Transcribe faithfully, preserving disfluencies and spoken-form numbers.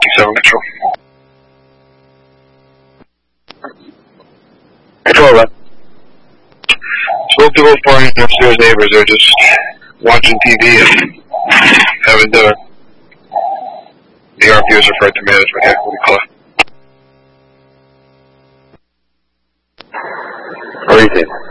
seven Control. Control that. Spoke to both parties, upstairs neighbors are just watching T V and having dinner. The R P O is referred to management here. What do you call it? What do you think?